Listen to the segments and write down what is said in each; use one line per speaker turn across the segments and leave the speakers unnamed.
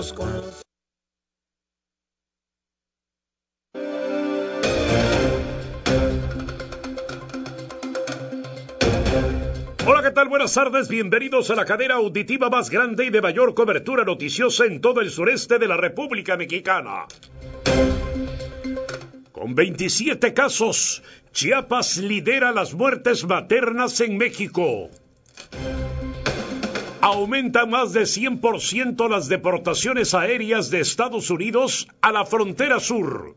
Vamos con los...
Hola, ¿qué tal? Buenas tardes, bienvenidos a la cadena auditiva más grande y de mayor cobertura noticiosa en todo el sureste de la República Mexicana. Con 27 casos, Chiapas lidera las muertes maternas en México. Aumentan más de 100% las deportaciones aéreas de Estados Unidos a la frontera sur.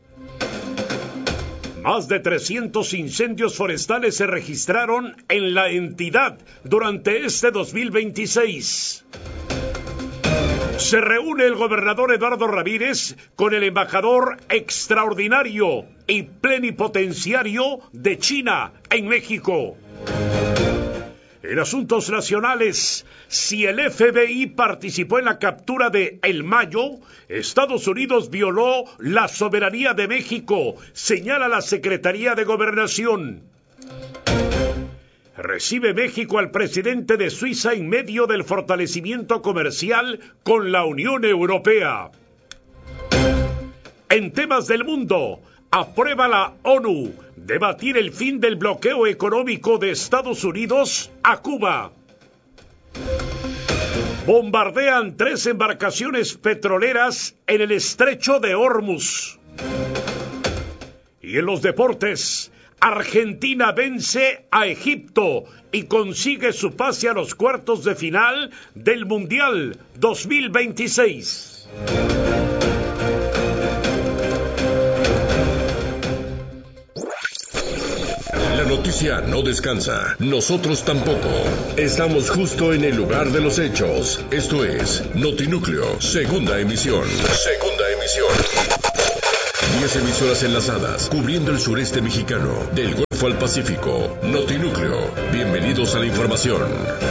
Más de 300 incendios forestales se registraron en la entidad durante este 2026. Se reúne el gobernador Eduardo Ramírez con el embajador extraordinario y plenipotenciario de China en México. En asuntos nacionales, si el FBI participó en la captura de El Mayo, Estados Unidos violó la soberanía de México, señala la Secretaría de Gobernación. Recibe México al presidente de Suiza en medio del fortalecimiento comercial con la Unión Europea. En temas del mundo, aprueba la ONU debatir el fin del bloqueo económico de Estados Unidos a Cuba. Bombardean 3 embarcaciones petroleras en el estrecho de Hormuz. Y en los deportes, Argentina vence a Egipto y consigue su pase a los cuartos de final del Mundial 2026.
La noticia no descansa, nosotros tampoco. Estamos justo en el lugar de los hechos. Esto es Notinúcleo, segunda emisión. 10 emisoras enlazadas, cubriendo el sureste mexicano, del Golfo al Pacífico. Notinúcleo, bienvenidos a la información.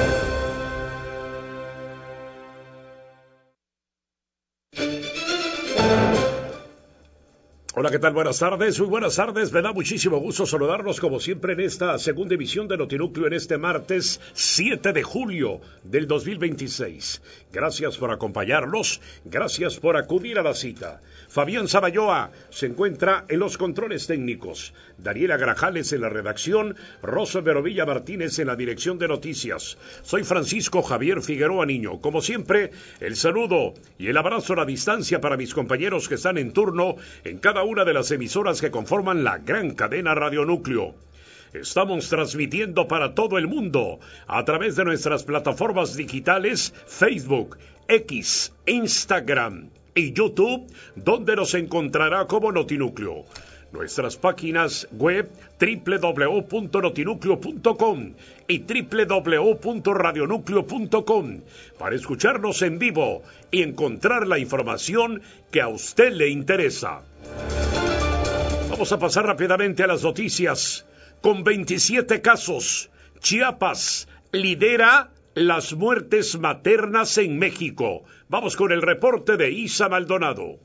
Hola, ¿qué tal? Buenas tardes, muy buenas tardes. Me da muchísimo gusto saludarlos como siempre en esta segunda emisión de Notinúcleo en este martes 7 de julio del 2026. Gracias por acompañarnos, gracias por acudir a la cita. Fabián Sabayoa se encuentra en los controles técnicos, Daniela Grajales en la redacción, Rosa Verovilla Martínez en la dirección de noticias. Soy Francisco Javier Figueroa Niño. Como siempre, el saludo y el abrazo a la distancia para mis compañeros que están en turno en cada una de las emisoras que conforman la gran cadena Radio Núcleo. Estamos transmitiendo para todo el mundo a través de nuestras plataformas digitales Facebook, X, Instagram y YouTube, donde nos encontrará como Notinúcleo. Nuestras páginas web www.notinucleo.com y www.radionúcleo.com para escucharnos en vivo y encontrar la información que a usted le interesa. Vamos a pasar rápidamente a las noticias. Con 27 casos, Chiapas lidera las muertes maternas en México. Vamos con el reporte de Isa Maldonado.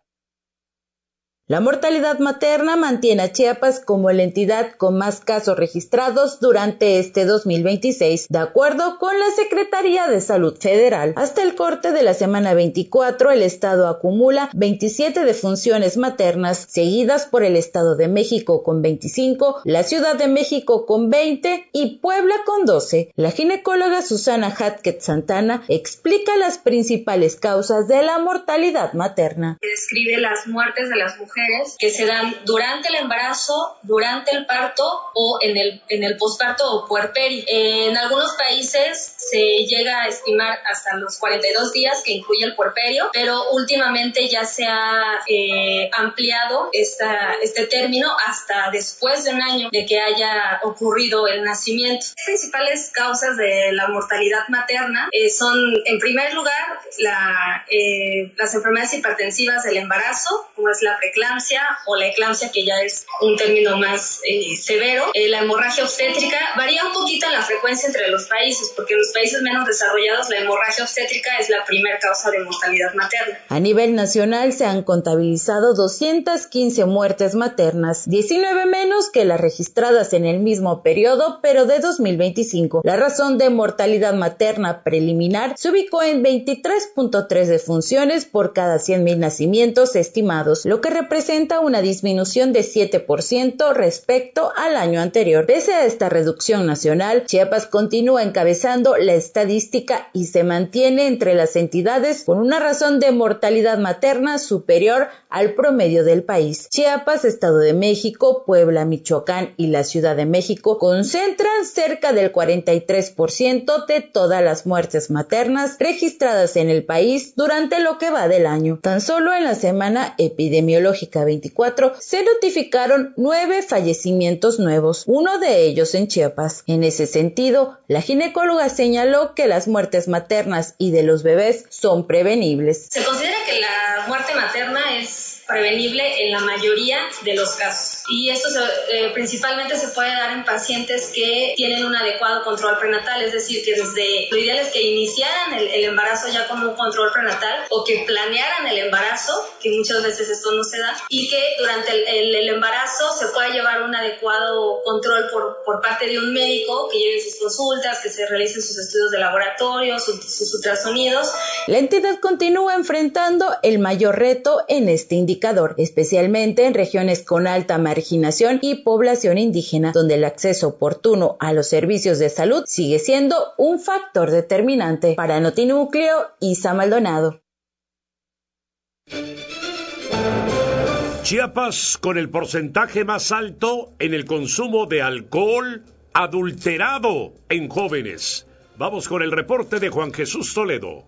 La mortalidad materna mantiene a Chiapas como la entidad con más casos registrados durante este 2026, de acuerdo con la Secretaría de Salud Federal. Hasta el corte de la semana 24, el estado acumula 27 defunciones maternas, seguidas por el Estado de México con 25, la Ciudad de México con 20 y Puebla con 12. La ginecóloga Susana Hatket Santana explica las principales causas de la mortalidad materna.
Describe las muertes de las mujeres que se dan durante el embarazo, durante el parto o en el posparto o puerperio. En algunos países se llega a estimar hasta los 42 días, que incluye el puerperio, pero últimamente ya se ha ampliado este término hasta después de un año de que haya ocurrido el nacimiento. Las principales causas de la mortalidad materna son, en primer lugar, las enfermedades hipertensivas del embarazo, como es la preeclampsia, preeclampsia o la eclampsia, que ya es un término más severo. La hemorragia obstétrica varía un poquito en la frecuencia entre los países, porque en los países menos desarrollados la hemorragia obstétrica es la primera causa de mortalidad materna.
A nivel nacional se han contabilizado 215 muertes maternas, 19 menos que las registradas en el mismo periodo, pero de 2025. La razón de mortalidad materna preliminar se ubicó en 23.3 defunciones por cada 100,000 nacimientos estimados, lo que representa una disminución de 7% respecto al año anterior. Pese a esta reducción nacional, Chiapas continúa encabezando la estadística y se mantiene entre las entidades con una razón de mortalidad materna superior al promedio del país. Chiapas, Estado de México, Puebla, Michoacán y la Ciudad de México concentran cerca del 43% de todas las muertes maternas registradas en el país durante lo que va del año. Tan solo en la semana epidemiológica 24 se notificaron 9 fallecimientos nuevos, uno de ellos en Chiapas. En ese sentido, la ginecóloga señaló que las muertes maternas y de los bebés son prevenibles.
Se considera que la muerte materna es prevenible en la mayoría de los casos, y esto principalmente se puede dar en pacientes que tienen un adecuado control prenatal, es decir, que lo ideal es que iniciaran el embarazo ya con un control prenatal o que planearan el embarazo, que muchas veces esto no se da, y que durante el embarazo se pueda llevar un adecuado control por parte de un médico, que lleven sus consultas, que se realicen sus estudios de laboratorio, sus ultrasonidos.
La entidad continúa enfrentando el mayor reto en este indicador, especialmente en regiones con alta marginación y población indígena, donde el acceso oportuno a los servicios de salud sigue siendo un factor determinante. Para Notinúcleo, Isa Maldonado.
Chiapas con el porcentaje más alto en el consumo de alcohol adulterado en jóvenes. Vamos con el reporte de Juan Jesús Toledo.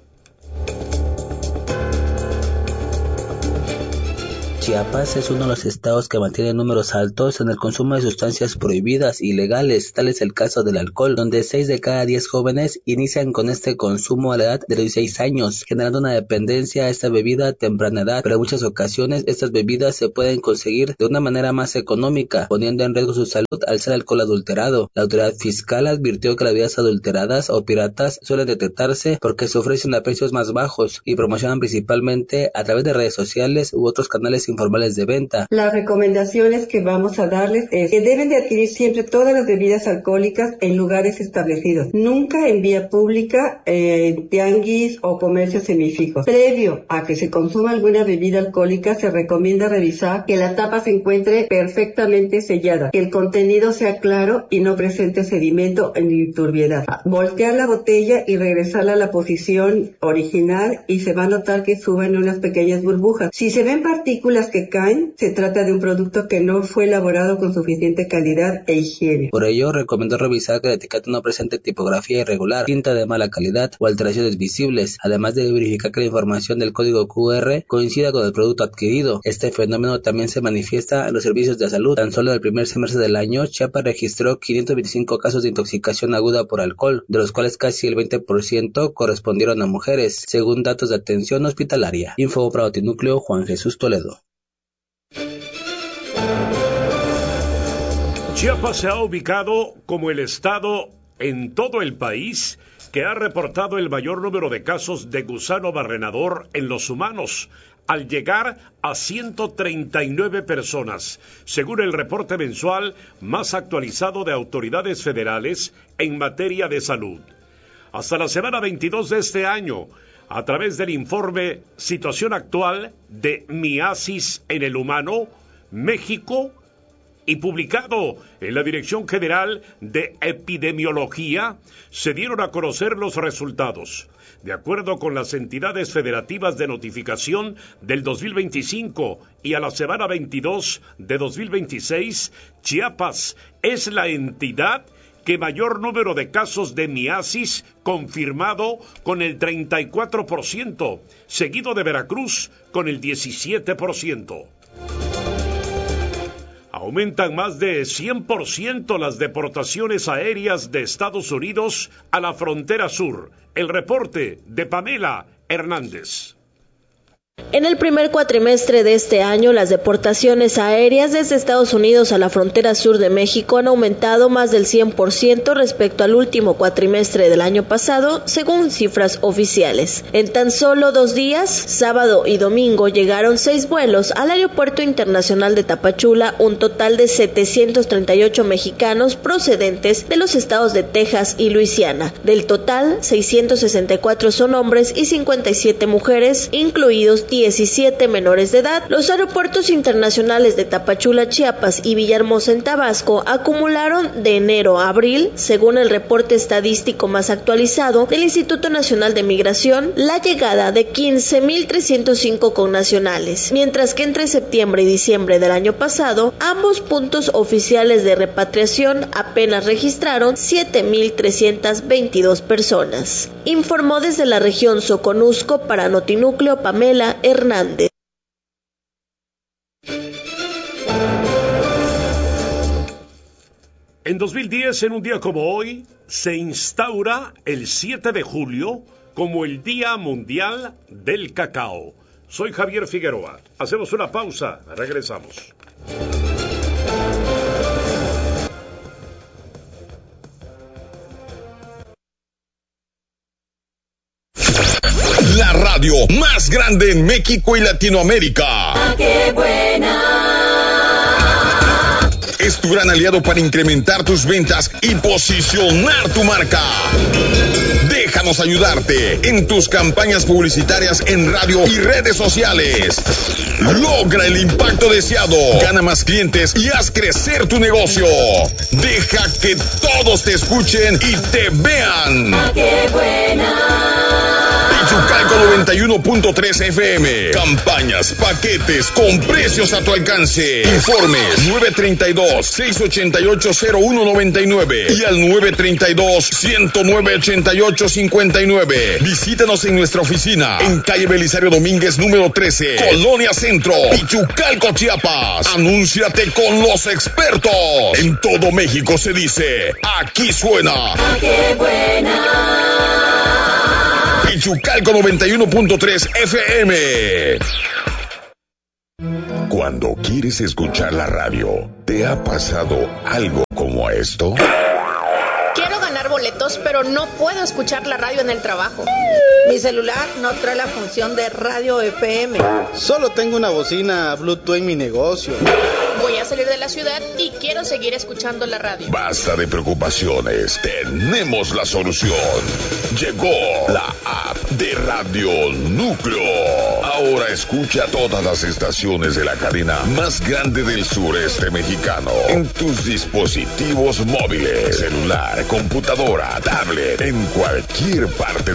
Chiapas es uno de los estados que mantiene números altos en el consumo de sustancias prohibidas y ilegales, tal es el caso del alcohol, donde 6 de cada 10 jóvenes inician con este consumo a la edad de 16 años, generando una dependencia a esta bebida a temprana edad, pero en muchas ocasiones estas bebidas se pueden conseguir de una manera más económica, poniendo en riesgo su salud al ser alcohol adulterado. La autoridad fiscal advirtió que las bebidas adulteradas o piratas suelen detectarse porque se ofrecen a precios más bajos y promocionan principalmente a través de redes sociales u otros canales informales de venta.
Las recomendaciones que vamos a darles es que deben de adquirir siempre todas las bebidas alcohólicas en lugares establecidos, nunca en vía pública, tianguis o comercios semifijos. Previo a que se consuma alguna bebida alcohólica, se recomienda revisar que la tapa se encuentre perfectamente sellada, que el contenido sea claro y no presente sedimento ni turbiedad. Voltear la botella y regresarla a la posición original y se va a notar que suben unas pequeñas burbujas. Si se ven partículas que caen, se trata de un producto que no fue elaborado con suficiente calidad e higiene.
Por ello, recomendó revisar que la etiqueta no presente tipografía irregular, tinta de mala calidad o alteraciones visibles, además de verificar que la información del código QR coincida con el producto adquirido. Este fenómeno también se manifiesta en los servicios de salud. Tan solo en el primer semestre del año, Chiapas registró 525 casos de intoxicación aguda por alcohol, de los cuales casi el 20% correspondieron a mujeres, según datos de atención hospitalaria. Info para Notinúcleo, Juan Jesús Toledo.
Chiapas se ha ubicado como el estado en todo el país que ha reportado el mayor número de casos de gusano barrenador en los humanos, al llegar a 139 personas, según el reporte mensual más actualizado de autoridades federales en materia de salud. Hasta la semana 22 de este año, a través del informe Situación Actual de Miasis en el Humano, México, y publicado en la Dirección General de Epidemiología, se dieron a conocer los resultados. De acuerdo con las entidades federativas de notificación del 2025 y a la semana 22 de 2026, Chiapas es la entidad que mayor número de casos de miasis confirmado con el 34%, seguido de Veracruz con el 17%. Aumentan más de 100% las deportaciones aéreas de Estados Unidos a la frontera sur. El reporte de Pamela Hernández.
En el primer cuatrimestre de este año, las deportaciones aéreas desde Estados Unidos a la frontera sur de México han aumentado más del 100% respecto al último cuatrimestre del año pasado, según cifras oficiales. En tan solo 2 días, sábado y domingo, llegaron 6 vuelos al Aeropuerto Internacional de Tapachula, un total de 738 mexicanos procedentes de los estados de Texas y Luisiana. Del total, 664 son hombres y 57 mujeres, incluidos 17 menores de edad. Los aeropuertos internacionales de Tapachula, Chiapas y Villahermosa en Tabasco acumularon de enero a abril, según el reporte estadístico más actualizado del Instituto Nacional de Migración, la llegada de 15,305 connacionales, mientras que entre septiembre y diciembre del año pasado, ambos puntos oficiales de repatriación apenas registraron 7,322 personas. Informó desde la región Soconusco para Notinúcleo Pamela Hernández.
En 2010, en un día como hoy, se instaura el 7 de julio como el Día Mundial del Cacao. Soy Javier Figueroa. Hacemos una pausa. Regresamos.
La radio más grande en México y Latinoamérica.
¡Ah, qué buena!
Es tu gran aliado para incrementar tus ventas y posicionar tu marca. Déjanos ayudarte en tus campañas publicitarias en radio y redes sociales. Logra el impacto deseado, gana más clientes y haz crecer tu negocio. Deja que todos te escuchen y te vean.
¡Ah, qué buena!
Pichucalco 91.3 FM. Campañas, paquetes con precios a tu alcance. Informes 932-688-0199 y al 932-109-8859. Visítanos en nuestra oficina en calle Belisario Domínguez número 13, Colonia Centro, Pichucalco, Chiapas. Anúnciate con los expertos. En todo México se dice, aquí suena.
¡Ah, qué buena!
Pichucalco 91.3 FM. Cuando quieres escuchar la radio, ¿te ha pasado algo como esto?
Quiero ganar boletos, pero no puedo escuchar la radio en el trabajo.
Mi celular no trae la función de radio FM.
Solo tengo una bocina Bluetooth en mi negocio.
Voy a salir de la ciudad y quiero seguir escuchando la radio.
Basta de preocupaciones, tenemos la solución. Llegó la app de Radio Núcleo. Ahora escucha todas las estaciones de la cadena más grande del sureste mexicano en tus dispositivos móviles, celular, computadora, tablet, en cualquier parte